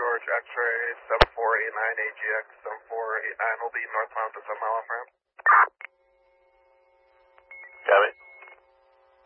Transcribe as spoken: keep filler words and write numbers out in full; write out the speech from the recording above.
George X-ray seven four eight nine A G X seven four eight nine will be northbound to seven mile off ramp.